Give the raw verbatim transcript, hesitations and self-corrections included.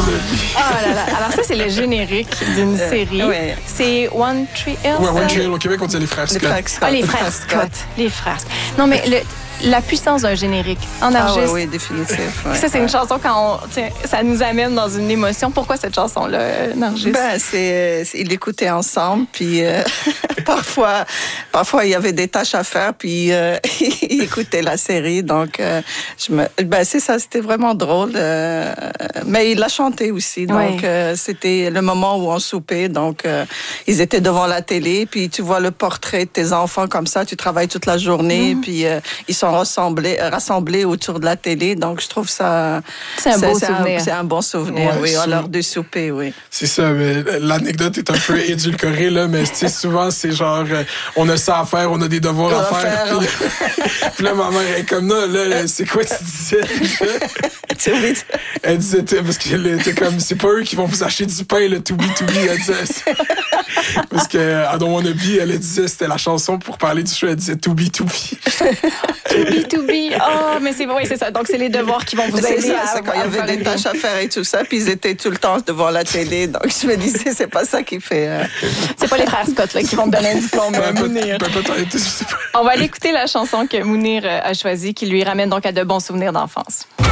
vie. Ah là là. Alors ça, c'est le générique d'une Euh, série. ouais. C'est One Tree Hill. Ouais, ça? One Tree Hill, au Québec, on dit les frères Les Scott. frères Scott. Ah, les frères Scott. Les frères Scott. Non, mais le, la puissance d'un générique en Ah argiste. oui, oui, définitif. Ouais. Ça, c'est une chanson quand on, tiens, ça nous amène dans une émotion. Pourquoi cette chanson-là, Nargis? Ben, c'est, c'est- ils l'écoutaient ensemble, puis euh, parfois, parfois il y avait des tâches à faire, puis euh, ils écoutaient la série. Donc, euh, je me, ben c'est ça, c'était vraiment drôle. euh, mais il l'a chanté aussi, donc Ouais. euh, c'était le moment où on soupait. Donc, euh, ils étaient devant la télé, puis tu vois le portrait de tes enfants comme ça. Tu travailles toute la journée, puis euh, ils sont rassemblés, rassemblés autour de la télé. Donc, je trouve ça, C'est un beau souvenir. c'est un bon souvenir, Ouais, oui, à sou- l'heure du souper, oui. C'est ça, mais l'anecdote est un peu édulcorée, là, mais tu sais, souvent, c'est genre, euh, on a ça à faire, on a des devoirs à À faire. faire. Puis là, puis là, ma mère est comme, non, là, c'est quoi tu disais? Tu oublies- Elle disait, t'sais, parce qu'elle était comme, c'est pas eux qui vont vous acheter du pain, le to be to be, elle disait. Parce que I Don't Wanna Be, elle disait, c'était la chanson pour parler du show, elle disait to be to be. B to B. Oh, mais c'est oui, c'est ça. Donc, c'est les devoirs qui vont vous C'est aider ça, à, c'est quand à il y faire avait des une tâches à faire et tout ça, puis ils étaient tout le temps devant la télé, donc je me disais, c'est pas ça qui fait... euh, C'est pas les frères Scott là, qui vont te donner un diplôme, euh, Ben, peut- Mounir. ben, peut-être, je sais pas. On va aller écouter la chanson que Mounir euh, a choisie, qui lui ramène donc à de bons souvenirs d'enfance.